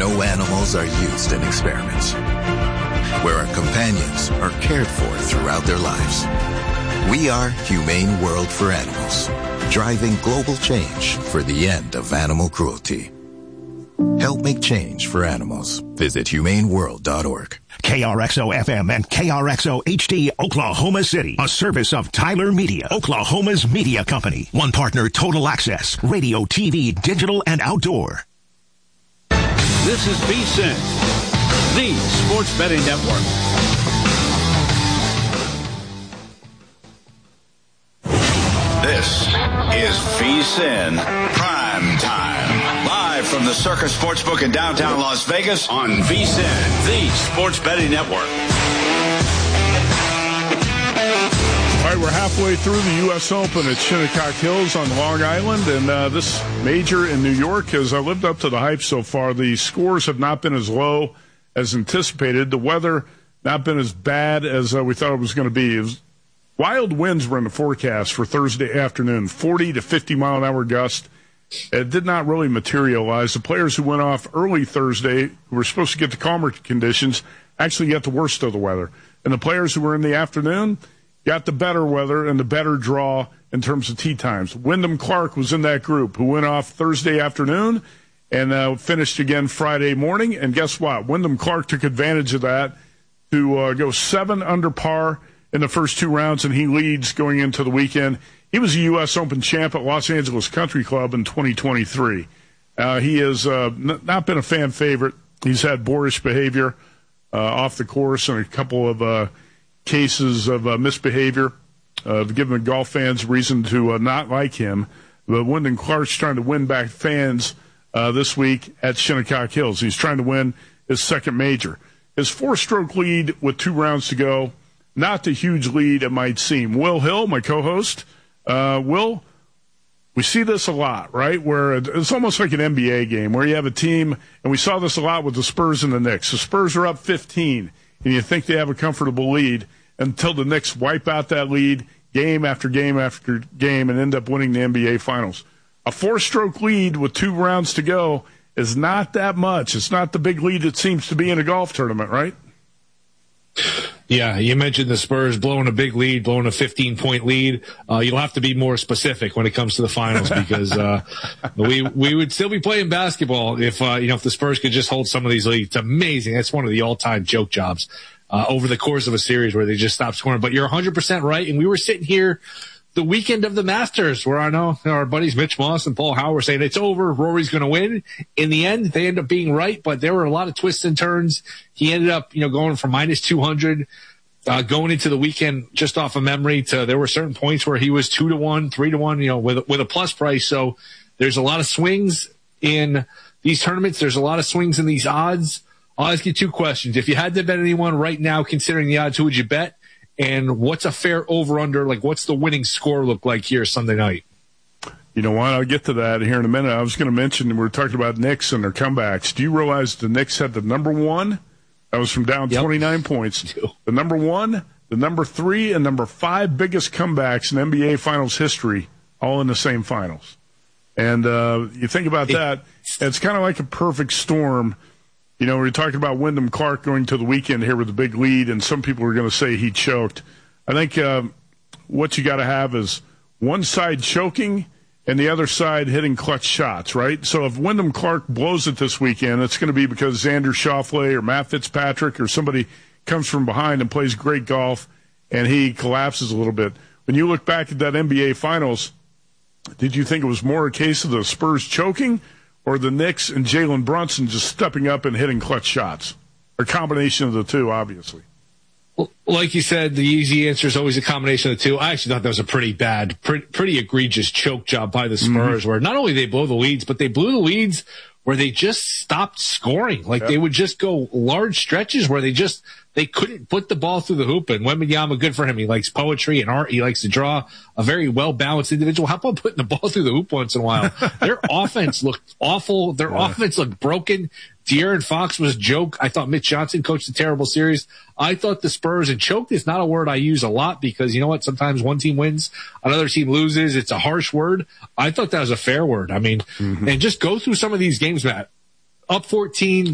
no animals are used in experiments, where our companions are cared for throughout their lives. We are Humane World for Animals, driving global change for the end of animal cruelty. Help make change for animals. Visit humaneworld.org. KRXO-FM and KRXO-HD, Oklahoma City. A service of Tyler Media, Oklahoma's media company. One partner, Total Access, radio, TV, digital, and outdoor. This is VSiN, the Sports Betting Network. This is VSiN Prime Time. Live from the Circus Sportsbook in downtown Las Vegas on VSiN, the Sports Betting Network. All right, we're halfway through the U.S. Open at Shinnecock Hills on Long Island, and this major in New York has lived up to the hype so far. The scores have not been as low as anticipated. The weather not been as bad as we thought it was going to be. Wild winds were in the forecast for Thursday afternoon, 40 to 50 mile an hour gust. It did not really materialize. The players who went off early Thursday, who were supposed to get the calmer conditions, actually got the worst of the weather. And the players who were in the afternoon got the better weather and the better draw in terms of tee times. Wyndham Clark was in that group who went off Thursday afternoon and finished again Friday morning. And guess what? Wyndham Clark took advantage of that to go 7 under par in the first 2 rounds, and he leads going into the weekend. He was a U.S. Open champ at Los Angeles Country Club in 2023. He has not been a fan favorite. He's had boorish behavior off the course and a couple of cases of misbehavior, giving the golf fans reason to not like him. But Wyndham Clark's trying to win back fans this week at Shinnecock Hills. He's trying to win his second major. His 4-stroke lead with 2 rounds to go. Not the huge lead it might seem. Will Hill, my co-host. Will, we see this a lot, right? Where it's almost like an NBA game where you have a team, and we saw this a lot with the Spurs and the Knicks. The Spurs are up 15, and you think they have a comfortable lead until the Knicks wipe out that lead game after game after game and end up winning the NBA Finals. A 4-stroke lead with 2 rounds to go is not that much. It's not the big lead it seems to be in a golf tournament, right? Yeah, you mentioned the Spurs blowing a big lead, blowing a 15-point lead. You'll have to be more specific when it comes to the finals because we would still be playing basketball if if the Spurs could just hold some of these leads. It's amazing. That's one of the all-time joke jobs over the course of a series where they just stop scoring. But you're 100% right, and we were sitting here the weekend of the Masters where I know our buddies Mitch Moss and Paul Howard were saying it's over, Rory's going to win. In the end, they end up being right, but there were a lot of twists and turns. He ended up, going from minus 200, going into the weekend just off of memory to there were certain points where he was 2-1, 3-1, with a plus price. So there's a lot of swings in these tournaments. There's a lot of swings in these odds. I'll ask you 2 questions. If you had to bet anyone right now, considering the odds, who would you bet? And what's a fair over-under? Like, what's the winning score look like here Sunday night? You know what? I'll get to that here in a minute. I was going to mention, we were talking about Knicks and their comebacks. Do you realize the Knicks had the number 1? That was from down 29 points. The number 1, the number 3, and number 5 biggest comebacks in NBA Finals history, all in the same finals. And you think about that, it's kind of like a perfect storm. We're talking about Wyndham Clark going to the weekend here with a big lead, and some people are going to say he choked. I think what you got to have is one side choking and the other side hitting clutch shots, right? So if Wyndham Clark blows it this weekend, it's going to be because Xander Schauffele or Matt Fitzpatrick or somebody comes from behind and plays great golf, and he collapses a little bit. When you look back at that NBA Finals, did you think it was more a case of the Spurs choking or the Knicks and Jalen Brunson just stepping up and hitting clutch shots? A combination of the two, obviously. Well, like you said, the easy answer is always a combination of the two. I actually thought that was a pretty bad, pretty egregious choke job by the Spurs, where not only they blow the leads, but they blew the leads where they just stopped scoring. Like they would just go large stretches where they couldn't put the ball through the hoop. And Wembanyama, good for him. He likes poetry and art. He likes to draw, a very well-balanced individual. How about putting the ball through the hoop once in a while? Their offense looked awful. Their offense looked broken. De'Aaron Fox was a joke. I thought Mitch Johnson coached a terrible series. I thought the Spurs, and choked is not a word I use a lot because you know what? Sometimes one team wins, another team loses. It's a harsh word. I thought that was a fair word. I mean, and just go through some of these games, Matt. Up 14,